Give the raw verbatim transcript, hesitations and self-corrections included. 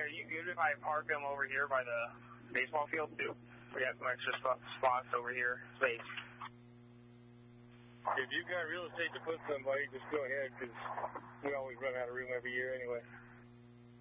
are you good if I park them over here by the baseball field, too? We got some extra spot, spots over here, space. If you've got real estate to put somebody, just go ahead, because we always run out of room every year anyway.